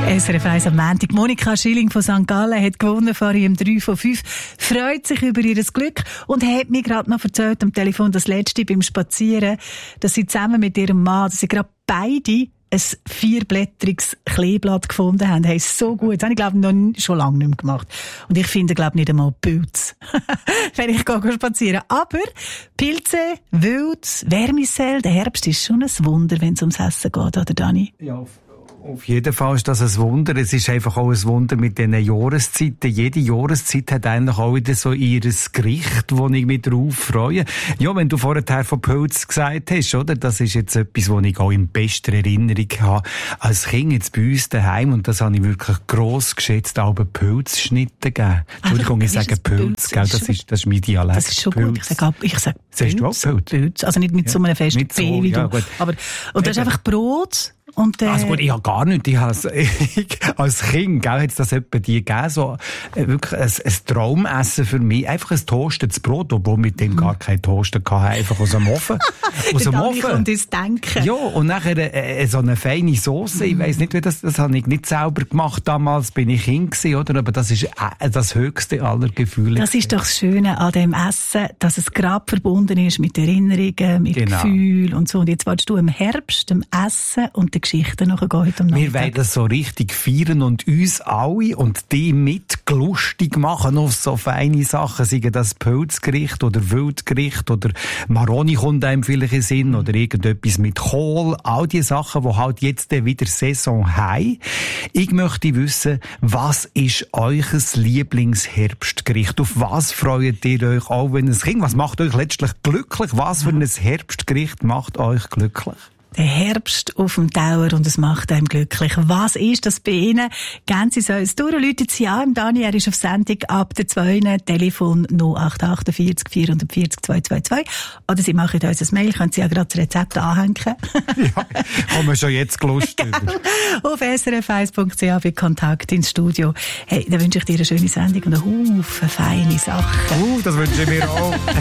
SRF 1 am Montag. Monika Schilling von St. Gallen hat gewonnen vor ihrem 3 von 5. Freut sich über ihr Glück und hat mir gerade noch erzählt am Telefon, das letzte beim Spazieren, dass sie zusammen mit ihrem Mann, dass sie gerade beide ein 4-blättriges Kleeblatt gefunden haben. Hey, so gut. Das habe ich, glaube ich, schon lange nicht mehr gemacht. Und ich finde, glaube ich, nicht einmal Pilze, wenn ich gehe spazieren. Aber Pilze, Wild, Vermicell, der Herbst ist schon ein Wunder, wenn es ums Essen geht, oder Dani? Ja, auf jeden Fall ist das ein Wunder. Es ist einfach auch ein Wunder mit diesen Jahreszeiten. Jede Jahreszeit hat eigentlich auch wieder so ihres Gericht, wo ich mich drauf freue. Ja, wenn du vorher von Pilz gesagt hast, oder? Das ist jetzt etwas, was ich auch in bester Erinnerung habe. Als Kind jetzt bei uns daheim, und das habe ich wirklich gross geschätzt, auch Pilzschnitte gegeben. Entschuldigung, ich sage Pilz, gell? Das ist mein Dialekt. Das ist schon gut. Ich sage Pilz. Sagst du auch Pilz? Also nicht mit so einem festen P wie du. Gut. Aber, und das ist einfach Brot. Und, also gut, ich habe gar nicht. Als Kind, gell, hat es das etwa die gegeben, so, wirklich ein Traumessen für mich. Einfach ein toastetes Brot, obwohl mit dem gar kein Toaster hatte, einfach aus dem Ofen. Aus dem Ofen. Und das Denken. Ja, und nachher so eine feine Sauce. Ich weiss nicht, wie das habe ich nicht selber gemacht damals, bin ich Kind gewesen, oder? Aber das ist das höchste aller Gefühle. Das ist doch das Schöne an dem Essen, dass es gerade verbunden ist mit Erinnerungen, mit Gefühlen und so. Und jetzt willst du im Herbst, dem Essen und die Geschichten nachher heute am Nachmittag. Wir wollen das so richtig feiern und uns alle und die mit lustig machen auf so feine Sachen, seien das Pilzgericht oder Wildgericht oder Maroni kommt einem vielleicht in Sinn oder irgendetwas mit Kohl, all die Sachen, die halt jetzt wieder Saison haben. Ich möchte wissen, was ist euer Lieblingsherbstgericht? Auf was freut ihr euch auch, wenn es Kind? Was macht euch letztlich glücklich? Was für ein Herbstgericht macht euch glücklich? Der Herbst auf dem Tower und es macht einem glücklich. Was ist das bei Ihnen? Gehen Sie uns durch. Läutet Sie an. Dani, er ist auf Sendung ab der 2. Telefon 0848 440 222. Oder Sie machen uns ein Mail. Können Sie ja gerade das Rezept anhängen. Ja, haben wir schon jetzt Lust über. Auf srf1.ch für Kontakt ins Studio. Hey, dann wünsche ich dir eine schöne Sendung und einen Haufen feine Sachen. Das wünsche ich mir auch.